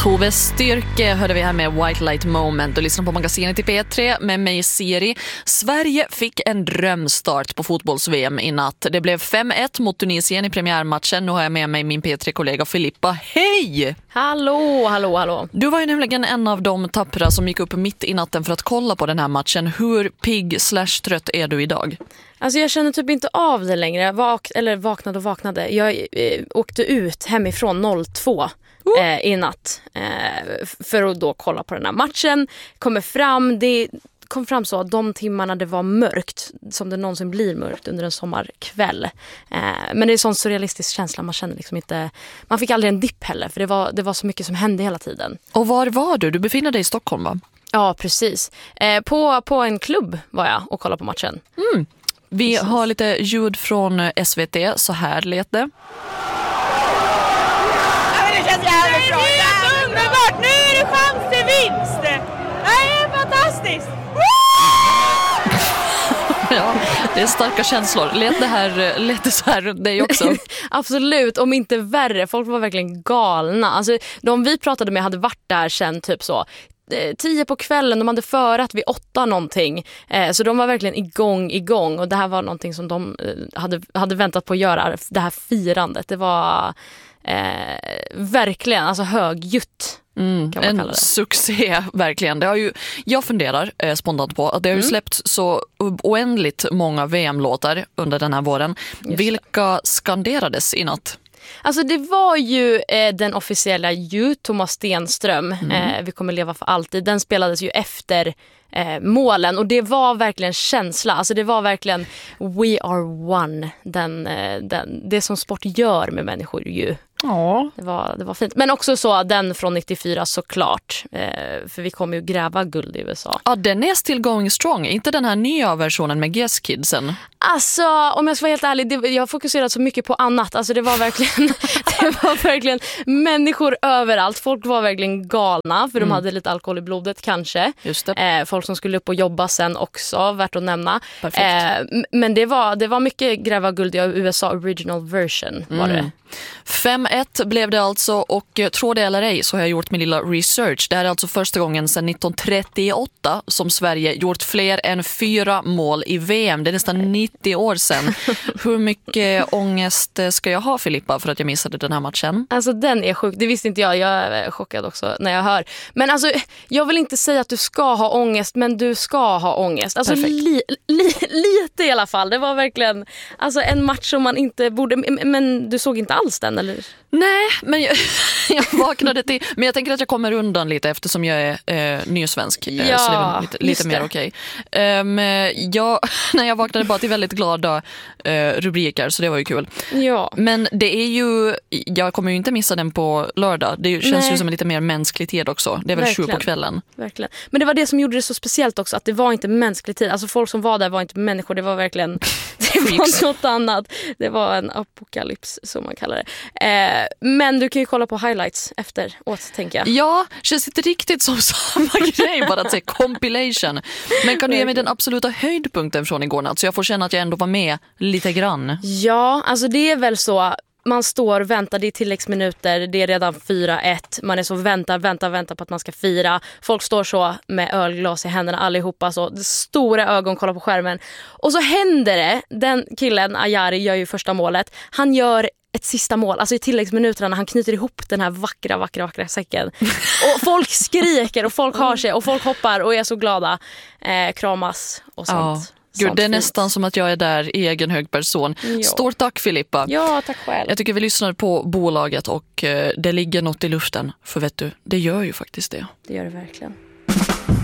Tove Styrke hörde vi här med White Light Moment och lyssnar på magasinet i P3 med mig Siri. Sverige fick en drömstart på fotbolls-VM i natt. Det blev 5-1 mot Tunisien i premiärmatchen. Nu har jag med mig min P3-kollega Filippa. Hej! Hallå. Du var ju nämligen en av de tappra som gick upp mitt i natten för att kolla på den här matchen. Hur pigg/trött är du idag? Alltså jag känner typ inte av det längre. Vaknade. Jag åkte ut hemifrån 02 i natt för att då kolla på den här matchen. Det kom fram så att de timmarna det var mörkt, som det någonsin blir mörkt under en sommarkväll. Men det är sån surrealistisk känsla, man känner liksom inte, man fick aldrig en dipp heller, för det var så mycket som hände hela tiden. Och var var du? Du befinner dig i Stockholm, va? Ja, precis. På en klubb var jag och kollade på matchen. Vi har lite ljud från SVT, så här lät det. Det känns jävligt bra. Det är underbart. Nu är det chans till vinst. Det är fantastiskt. Ja, det är starka känslor. Lät det så här runt dig också? Absolut, om inte värre. Folk var verkligen galna. Alltså, de vi pratade med hade varit där sen typ så 10 på kvällen, de hade förat vid 8 någonting, så de var verkligen igång och det här var någonting som de hade väntat på att göra, det här firandet. Det var verkligen alltså högljutt. En succé, verkligen. Jag funderar spontant på att det har ju släppts så oändligt många VM-låtar under den här våren. Vilka skanderades i natt? Alltså det var ju den officiella Thomas Stenström, Vi kommer leva för alltid. Den spelades ju efter målen och det var verkligen känsla. Alltså det var verkligen We are one. Det som sport gör med människor ju. Ja. Det var fint. Men också så den från 94 såklart. För vi kommer ju gräva guld i USA. Ja, den är still going strong. Inte den här nya versionen med Guess Kidsen. Alltså, om jag ska vara helt ärlig, jag har fokuserat så mycket på annat. Alltså det var verkligen människor överallt. Folk var verkligen galna för de hade lite alkohol i blodet kanske. Just det. Folk som skulle upp och jobba sen också, värt att nämna. Perfekt. Men det var mycket gräva guld i USA original version var det. 5-1 blev det alltså, och tror det eller ej så har jag gjort min lilla research. Det här är alltså första gången sedan 1938 som Sverige gjort fler än 4 mål i VM. Det är nästan 90 år sedan. Hur mycket ångest ska jag ha, Filippa, för att jag missade den här matchen? Alltså den är sjuk, det visste inte jag. Jag är chockad också när jag hör. Men alltså, jag vill inte säga att du ska ha ångest, men du ska ha ångest. Alltså lite i alla fall. Det var verkligen alltså, en match som man inte borde... Men du såg inte alls den, eller? Nej, men jag vaknade till. Men jag tänker att jag kommer undan lite eftersom jag är nysvensk. Så det är lite mer okej. När jag vaknade bara till väldigt glada rubriker, så det var ju kul. Ja. Men det är ju, jag kommer ju inte missa den på lördag. Det känns ju som en lite mer mänsklig tid också. Det är väl 7 på kvällen. Verkligen. Men det var det som gjorde det så speciellt också, att det var inte mänsklig tid. Alltså folk som var där var inte människor, det var verkligen det var något annat. Det var en apokalyps, som man kallar det. Men du kan ju kolla på highlights efteråt, tänker jag. Ja, känns inte riktigt som samma grej, bara att säga compilation. Men kan du ge mig den absoluta höjdpunkten från igår natt, så jag får känna att jag ändå var med lite grann? Ja, alltså det är väl så. Man står och väntar, det är tilläggsminuter, det är redan 4-1. Man är så väntar på att man ska fira. Folk står så med ölglas i händerna allihopa, så stora ögon kollar på skärmen. Och så händer det, den killen, Ayari, gör ju första målet. Han gör ett sista mål, alltså i tilläggsminuterna när han knyter ihop den här vackra säcken. Och folk skriker och folk har sig och folk hoppar och är så glada. Kramas och sånt. Ja. Gud, det är nästan som att jag är där i egen hög person. Ja. Stort tack, Filippa. Ja, tack själv. Jag tycker vi lyssnar på bolaget och det ligger något i luften. För vet du, det gör ju faktiskt det. Det gör det verkligen.